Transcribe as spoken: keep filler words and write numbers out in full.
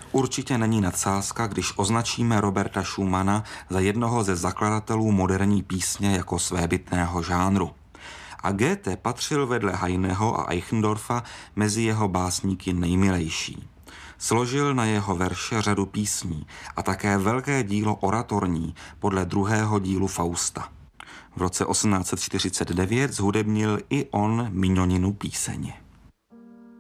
Určitě není nadsázka, když označíme Roberta Schumana za jednoho ze zakladatelů moderní písně jako svébytného žánru. A Goethe patřil vedle Heineho a Eichendorfa mezi jeho básníky nejmilejší. Složil na jeho verše řadu písní a také velké dílo oratorní podle druhého dílu Fausta. V roce osmnáct set čtyřicet devět zhudebnil i on Mignoninu píseň.